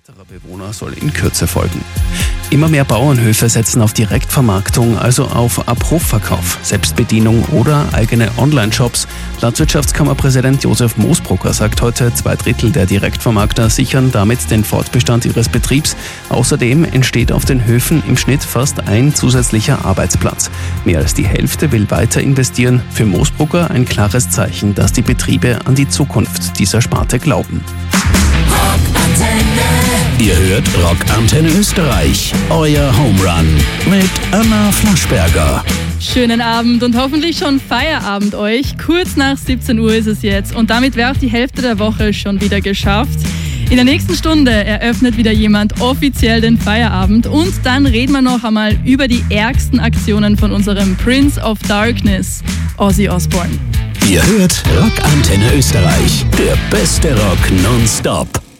weiterer Bewohner soll in Kürze folgen. Immer mehr Bauernhöfe setzen auf Direktvermarktung, also auf Abrufverkauf, Selbstbedienung oder eigene Online-Shops. Landwirtschaftskammerpräsident Josef Moosbrucker sagt heute, 2/3 der Direktvermarkter sichern damit den Fortbestand ihres Betriebs. Außerdem entsteht auf den Höfen im Schnitt fast ein zusätzlicher Arbeitsplatz. Mehr als die Hälfte will weiter investieren. Für Moosbrucker ein klares Zeichen, dass die Betriebe an die Zukunft dieser Sparte glauben. Ihr hört Rock Antenne Österreich, euer Home Run mit Anna Flaschberger. Schönen Abend und hoffentlich schon Feierabend euch. Kurz nach 17 Uhr ist es jetzt und damit wäre auch die Hälfte der Woche schon wieder geschafft. In der nächsten Stunde eröffnet wieder jemand offiziell den Feierabend und dann reden wir noch einmal über die ärgsten Aktionen von unserem Prince of Darkness, Ozzy Osbourne. Ihr hört Rock Antenne Österreich, der beste Rock nonstop.